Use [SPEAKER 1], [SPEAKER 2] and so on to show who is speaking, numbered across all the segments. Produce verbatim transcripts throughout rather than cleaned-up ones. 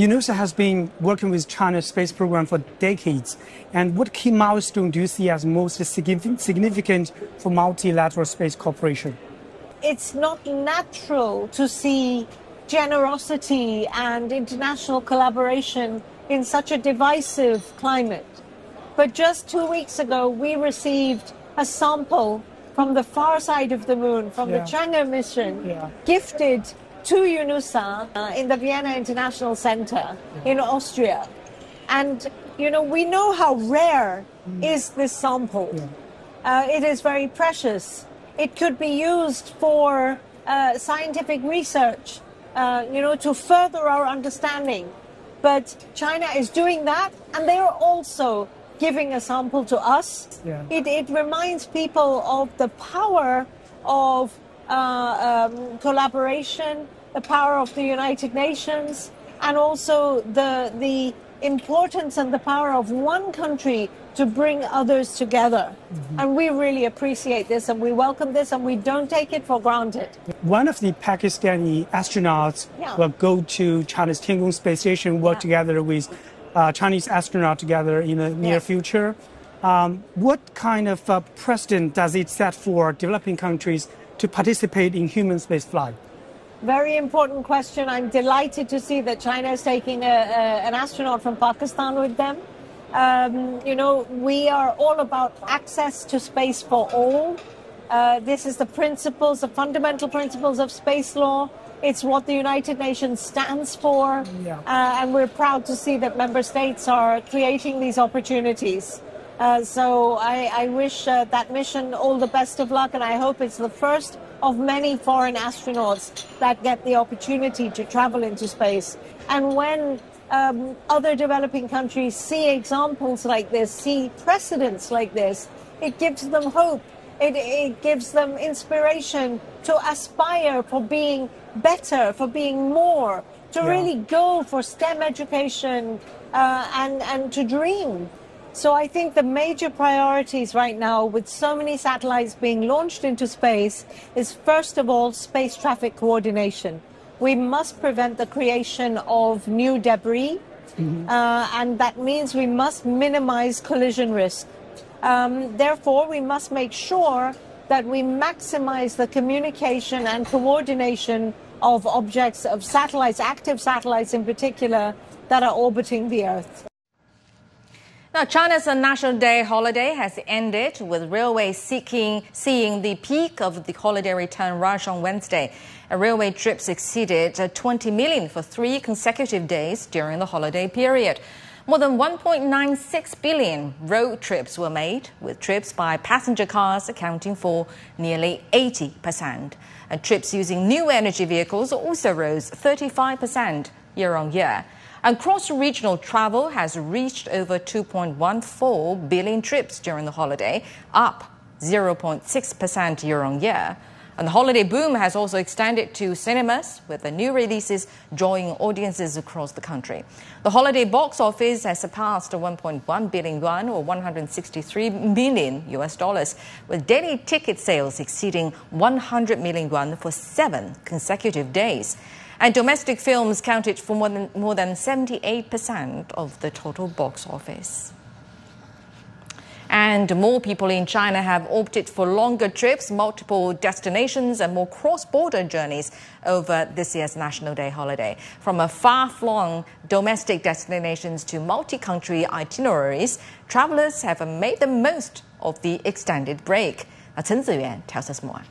[SPEAKER 1] UNOSA has been working with China's space program for decades. And what key milestone do you see as most significant for multilateral space cooperation?
[SPEAKER 2] It's not natural to see generosity and international collaboration in such a divisive climate. But just two weeks ago, we received a sample from the far side of the moon, from yeah. the Chang'e mission, yeah. gifted to UNOSA uh, in the Vienna International Center yeah. in Austria. And, you know, we know how rare mm. is this sample. Yeah. Uh, it is very precious. It could be used for uh, scientific research, uh, you know, to further our understanding. But China is doing that, and they are also giving a sample to us. Yeah. It, it reminds people of the power of uh, um, collaboration, the power of the United Nations, and also the, the importance and the power of one country to bring others together. Mm-hmm. And we really appreciate this, and we welcome this, and we don't take it for granted.
[SPEAKER 1] One of the Pakistani astronauts yeah. will go to China's Tiangong space station, work yeah. together with uh, Chinese astronauts together in the near yes. future. Um, what kind of uh, precedent does it set for developing countries to participate in human space flight?
[SPEAKER 2] Very important question. I'm delighted to see that China is taking a, a, an astronaut from Pakistan with them. Um, you know, we are all about access to space for all. Uh, this is the principles, the fundamental principles of space law. It's what the United Nations stands for. Yeah. Uh, and we're proud to see that member states are creating these opportunities. Uh, so I, I wish uh, that mission all the best of luck, and I hope it's the first of many foreign astronauts that get the opportunity to travel into space. And when um, other developing countries see examples like this, see precedents like this, it gives them hope. It, it gives them inspiration to aspire for being better, for being more, to yeah. really go for STEM education uh, and, and to dream. So I think the major priorities right now, with so many satellites being launched into space, is first of all space traffic coordination. We must prevent the creation of new debris, mm-hmm. uh, and that means we must minimize collision risk. Um, therefore, we must make sure that we maximize the communication and coordination of objects, of satellites, active satellites in particular, that are orbiting the Earth.
[SPEAKER 3] Now, China's National Day holiday has ended, with railways seeking, seeing the peak of the holiday return rush on Wednesday. A railway trips exceeded twenty million for three consecutive days during the holiday period. More than one point nine six billion road trips were made, with trips by passenger cars accounting for nearly eighty percent. And trips using new energy vehicles also rose thirty-five percent year on year. And cross-regional travel has reached over two point one four billion trips during the holiday, up zero point six percent year on year. And the holiday boom has also extended to cinemas, with the new releases drawing audiences across the country. The holiday box office has surpassed one point one billion yuan, or one hundred sixty-three million U S dollars, with daily ticket sales exceeding one hundred million yuan for seven consecutive days. And domestic films counted for more than, more than seventy-eight percent of the total box office. And more people in China have opted for longer trips, multiple destinations, and more cross-border journeys over this year's National Day holiday. From a far-flung domestic destinations to multi-country itineraries, travelers have made the most of the extended break. Now, Chen Ziyuan tells us more.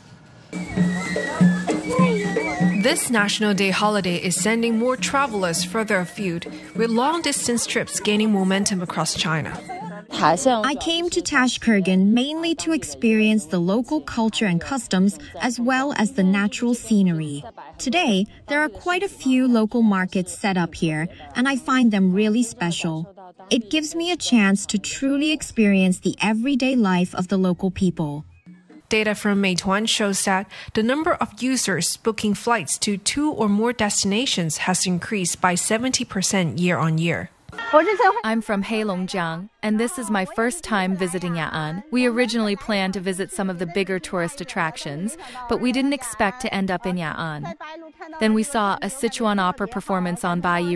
[SPEAKER 4] This National Day holiday is sending more travelers further afield, with long-distance trips gaining momentum across China.
[SPEAKER 5] I came to Tashkurgan mainly to experience the local culture and customs, as well as the natural scenery. Today, there are quite a few local markets set up here, and I find them really special. It gives me a chance to truly experience the everyday life of the local people.
[SPEAKER 4] Data from Meituan shows that the number of users booking flights to two or more destinations has increased by seventy percent year on year.
[SPEAKER 6] I'm from Heilongjiang, and this is my first time visiting Ya'an. We originally planned to visit some of the bigger tourist attractions, but we didn't expect to end up in Ya'an. Then we saw a Sichuan opera performance on Baiyi